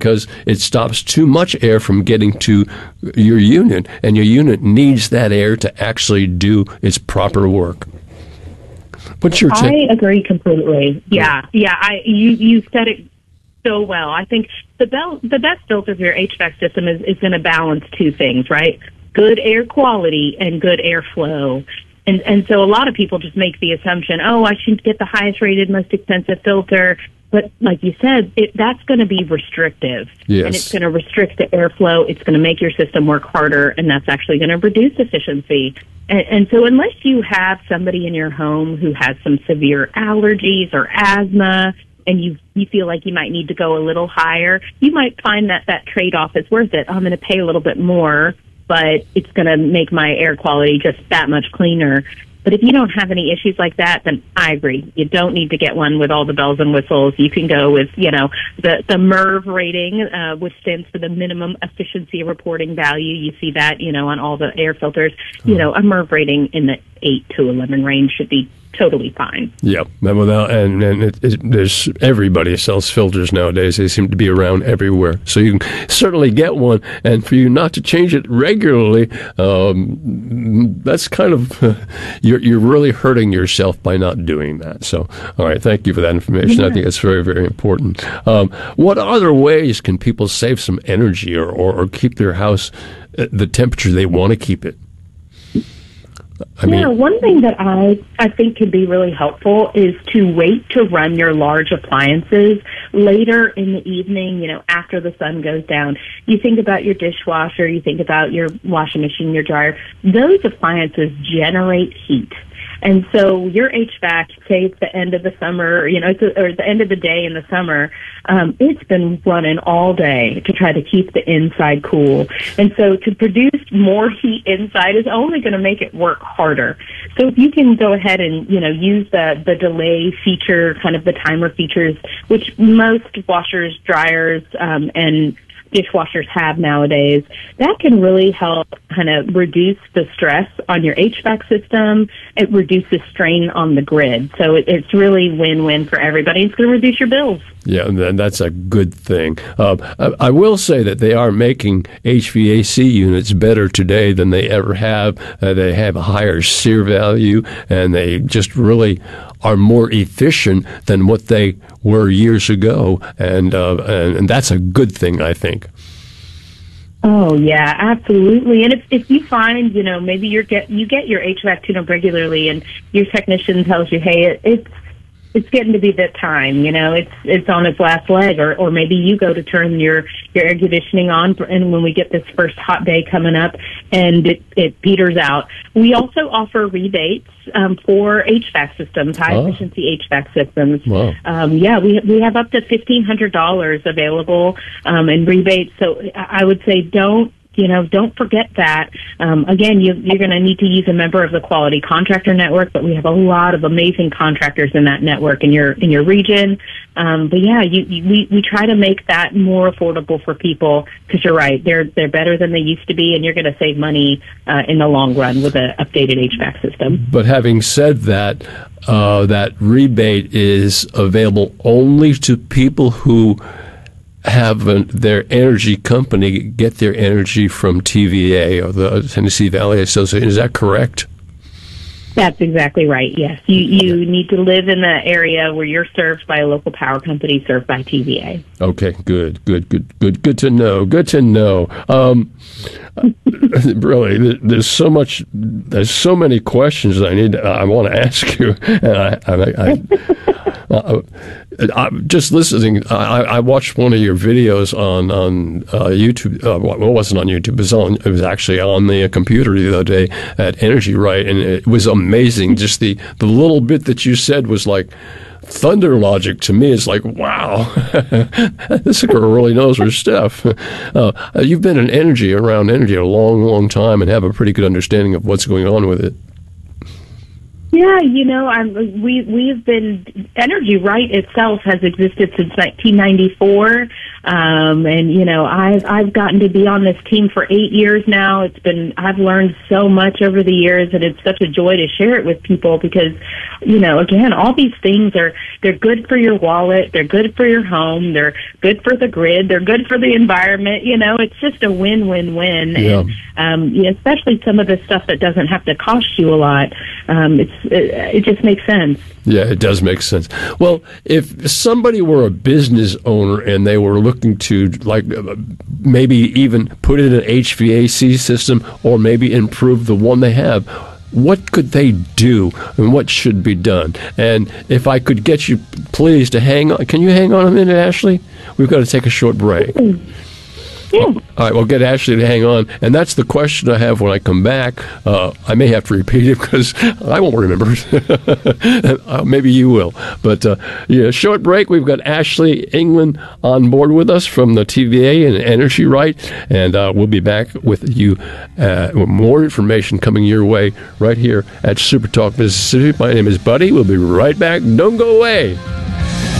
because it stops too much air from getting to your unit, and your unit needs that air to actually do its proper work. What's your take? I agree completely. Yeah. You said it so well. I think the best filter for your HVAC system is going to balance two things, right? Good air quality and good airflow. And so a lot of people just make the assumption, I should get the highest rated, most expensive filter. But like you said, that's going to be restrictive. Yes. And it's going to restrict the airflow. It's going to make your system work harder, and that's actually going to reduce efficiency. And so unless you have somebody in your home who has some severe allergies or asthma, and you feel like you might need to go a little higher, you might find that trade-off is worth it. I'm going to pay a little bit more, but it's going to make my air quality just that much cleaner. But if you don't have any issues like that, then I agree. You don't need to get one with all the bells and whistles. You can go with, the MERV rating, which stands for the minimum efficiency reporting value. You see that, on all the air filters. A MERV rating in the 8 to 11 range should be totally fine. Yep. There's everybody sells filters nowadays. They seem to be around everywhere. So you can certainly get one. And for you not to change it regularly, that's kind of, you're really hurting yourself by not doing that. So, all right. Thank you for that information. Yeah. I think it's very, very important. What other ways can people save some energy or keep their house at the temperature they want to keep it? One thing that I think can be really helpful is to wait to run your large appliances later in the evening, after the sun goes down. You think about your dishwasher, you think about your washing machine, your dryer. Those appliances generate heat. And so your HVAC, say it's the end of the summer, or the end of the day in the summer, it's been running all day to try to keep the inside cool. And so to produce more heat inside is only going to make it work harder. So if you can go ahead and, use the delay feature, kind of the timer features, which most washers, dryers, and dishwashers have nowadays, that can really help kind of reduce the stress on your HVAC system. It reduces strain on the grid. So it's really win-win for everybody. It's going to reduce your bills. Yeah, and that's a good thing. I will say that they are making HVAC units better today than they ever have. They have a higher SEER value, and they just really are more efficient than what they were years ago, and that's a good thing, I think. Oh yeah, absolutely. And if you find, maybe you get your HVAC tune-up regularly, and your technician tells you, hey, it's getting to be that time, it's on its last leg, or maybe you go to turn your air conditioning on, and when we get this first hot day coming up and it peters out. We also offer rebates for HVAC systems, high efficiency HVAC systems. Wow. We have up to $1,500 available in rebates. So I would say don't forget that. Again, you're going to need to use a member of the Quality Contractor Network, but we have a lot of amazing contractors in that network in your region. We try to make that more affordable for people, because you're right, they're better than they used to be, and you're going to save money in the long run with an updated HVAC system. But having said that, that rebate is available only to people who have their energy company get their energy from TVA, or the Tennessee Valley Association. Is that correct? That's exactly right, yes. You need to live in the area where you're served by a local power company served by TVA. Okay, good to know. Good to know. Really, there's so many questions I want to ask you. And just listening, I watched one of your videos on YouTube. Well, it wasn't on YouTube. It was actually on the computer the other day at Energy Right, and it was amazing. Just the little bit that you said was like thunder logic to me. It's like, wow, this girl really knows her stuff. You've been around energy a long, long time, and have a pretty good understanding of what's going on with it. Yeah, we've been, Energy Right itself has existed since 1994. And, you know, I've gotten to be on this team for 8 years now. I've learned so much over the years, and it's such a joy to share it with people because, you know, again, all these things they're good for your wallet, they're good for your home, they're good for the grid, they're good for the environment. You know, it's just a win-win-win. Yeah. And, you know, especially some of the stuff that doesn't have to cost you a lot. It just makes sense. Yeah, it does make sense. Well, if somebody were a business owner and they were looking to, like, maybe even put in an HVAC system or maybe improve the one they have, what could they do and what should be done? And if I could get you, please, to hang on. Can you hang on a minute, Ashley? We've got to take a short break. Yeah. All right, we'll get Ashley to hang on. And that's the question I have when I come back. I may have to repeat it because I won't remember. Maybe you will. But, yeah, short break. We've got Ashley England on board with us from the TVA and Energy Right. And we'll be back with you with more information coming your way right here at Super Talk Mississippi. My name is Buddy. We'll be right back. Don't go away.